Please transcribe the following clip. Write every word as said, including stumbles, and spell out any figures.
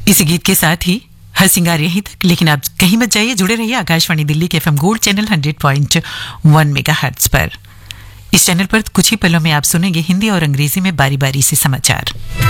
इसी गीत के साथ ही हर सिंगार यहीं तक, लेकिन आप कहीं मत जाइए, जुड़े रहिए आकाशवाणी दिल्ली के FM gold channel hundred point वन मेगाहर्ट्ज पर। इस चैनल पर कुछ ही पलों में आप सुनेंगे हिंदी और अंग्रेजी में बारी बारी से समाचार।